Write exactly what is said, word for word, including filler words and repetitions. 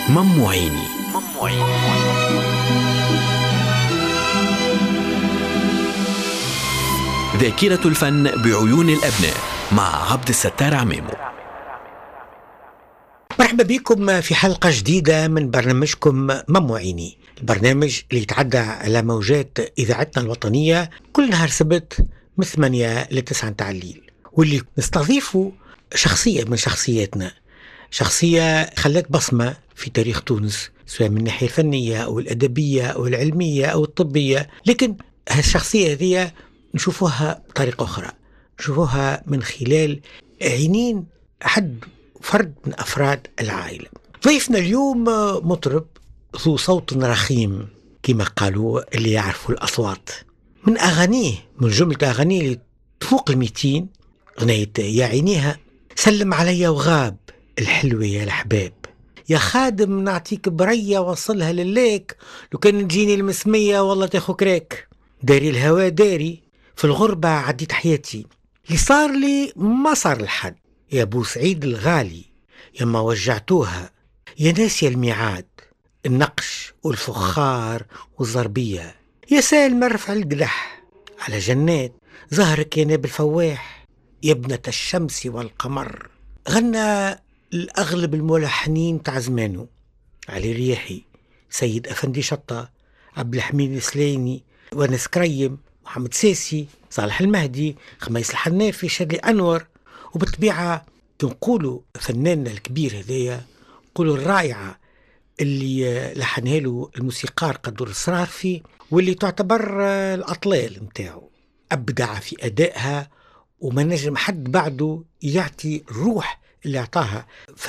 مموعيني ذاكرة الفن بعيون الأبناء مع عبد الستار عميمو. مرحبا بكم في حلقة جديدة من برنامجكم مموعيني، البرنامج اللي يتعدى على موجات إذاعتنا الوطنية كل نهار سبت من ثمانية لتسعة متاع الليل، واللي نستضيفه شخصية من شخصياتنا، شخصية خلت بصمة في تاريخ تونس سواء من الناحية الفنية أو الأدبية أو العلمية أو الطبية، لكن هالشخصية هذه نشوفوها بطريقة أخرى، نشوفوها من خلال عينين حد فرد من أفراد العائلة. ضيفنا اليوم مطرب ذو صوت رخيم كما قالوا اللي يعرفوا الأصوات. من أغانيه، من جملة أغانيه اللي تفوق الميتين، غنية يا عينيها، سلم عليا وغاب، الحلوة يا الحباب، يا خادم نعطيك برية وصلها لليك، لو كان تجيني المسمية والله تاخو كراك، داري الهوا داري، في الغربة عديت حياتي، اللي صار لي ما صار لحد، يا ابو سعيد الغالي، يا ما وجعتوها، يا ناسي الميعاد، النقش والفخار والزربية، يا سائل مرفع القدح على جنات، ظهرك يا ناب الفواح، يا ابنة الشمس والقمر. غنى الأغلب الملحنين تاع زمانه، علي رياحي، سيد أفندي شطة، عبد الحميد السليني، ونس كريم، محمد ساسي، صالح المهدي، خميس الحنافي، شادي أنور. وبالطبيعة تنقولوا فناننا الكبير هذايا، نقولوا الرائعة اللي لحنها له الموسيقار قدور الصرافي، واللي تعتبر الأطلال متاعه، أبدع في أدائها وما نجم حد بعده يعطي الروح اللي أعطاها